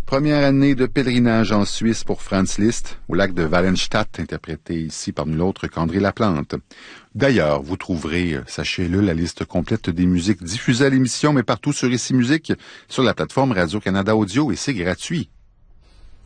Première année de pèlerinage en Suisse pour Franz Liszt, au lac de Wallenstadt, interprété ici par nul autre qu'André Laplante. D'ailleurs, vous trouverez, sachez-le, la liste complète des musiques diffusées à l'émission, mais partout sur Ici Musique, sur la plateforme Radio-Canada Audio, et c'est gratuit.